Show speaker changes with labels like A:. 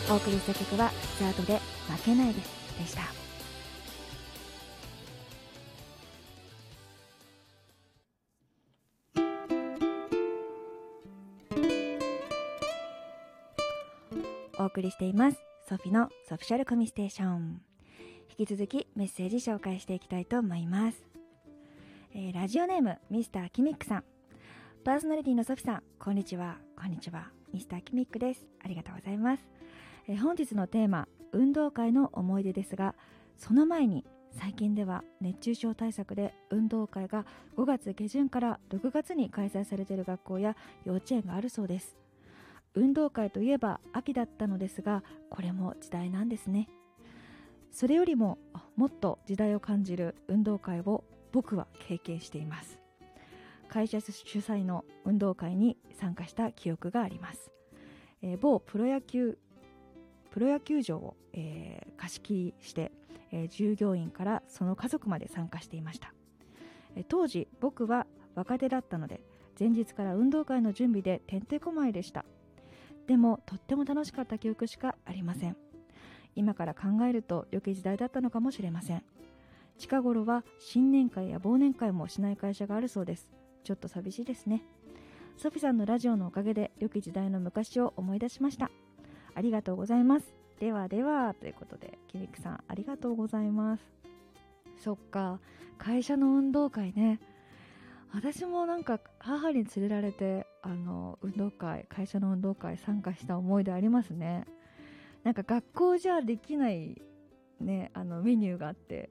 A: お送りした曲はザードで負けないででした。お送りしていますソフィのソフィシャルコミステーション。引き続きメッセージ紹介していきたいと思います。ラジオネームミスターキミックさん。パーソナリティのソフィさん、こんにちは。こんにちは。ミスターキミックです。ありがとうございます。本日のテーマ、運動会の思い出ですが、その前に最近では熱中症対策で運動会が5月下旬から6月に開催されている学校や幼稚園があるそうです。運動会といえば秋だったのですが、これも時代なんですね。それよりももっと時代を感じる運動会を僕は経験しています。会社主催の運動会に参加した記憶があります。某プロ野球場を、貸し切りして、従業員からその家族まで参加していました。当時僕は若手だったので、前日から運動会の準備でてんてこまいでした。でもとっても楽しかった記憶しかありません。今から考えると良き時代だったのかもしれません。近頃は新年会や忘年会もしない会社があるそうです。ちょっと寂しいですね。ソフィさんのラジオのおかげで良き時代の昔を思い出しました。ありがとうございます。ではでは、ということでキミックさんありがとうございます。そっか、会社の運動会ね。私もなんか母に連れられて会社の運動会参加した思い出ありますね。なんか学校じゃできないね、メニューがあって、